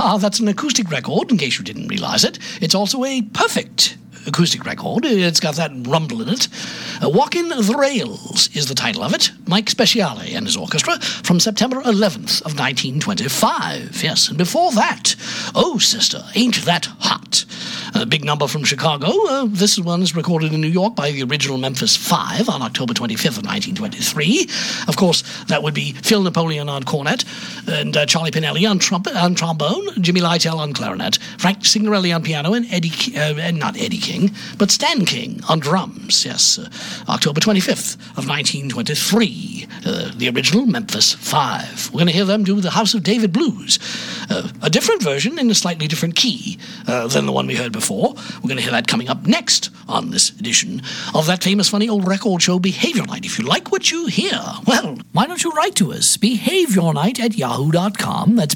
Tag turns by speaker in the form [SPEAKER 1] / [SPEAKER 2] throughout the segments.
[SPEAKER 1] That's an acoustic record, in case you didn't realize it. It's also a perfect acoustic record. It's got that rumble in it. Walkin' the Rails is the title of it. Mike Speciale and his orchestra from September 11th of 1925. Yes, and before that, Oh Sister, Ain't That Hot? A big number from Chicago. This one is recorded in New York by the original Memphis Five on October 25th of 1923. Of course, that would be Phil Napoleon on cornet, and Charlie Pinelli on trombone, Jimmy Lytle on clarinet, Frank Signorelli on piano, and not Eddie King, but Stan King on drums. Yes, October 25th of 1923. The original Memphis Five. We're going to hear them do the House of David Blues. A different version in a slightly different key than the one we heard before. We're going to hear that coming up next on this edition of that famous funny old record show, Behavior Night. If you like what you hear, well, why don't you write to us? behaviornight@yahoo.com. That's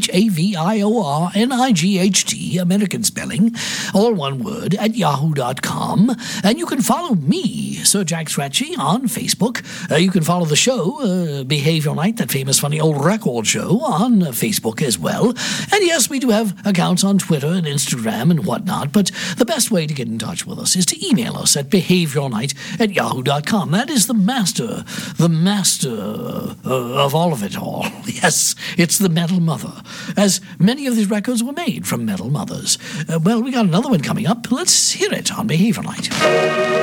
[SPEAKER 1] BEHAVIORNIGHT, American spelling, all one word, at yahoo.com. And you can follow me, Sir Jack Scratchy, on Facebook. You can follow the show, Behavior Night, that famous funny old record show, on Facebook as well. And yes, we do have accounts on Twitter and Instagram and whatnot, but the best way to get in touch with us is to email us at behaviornight@yahoo.com. That is the master of all of it all. Yes, it's the Metal Mother, as many of these records were made from Metal Mothers. Well, we got another one coming up. Let's hear it on Behavior Night.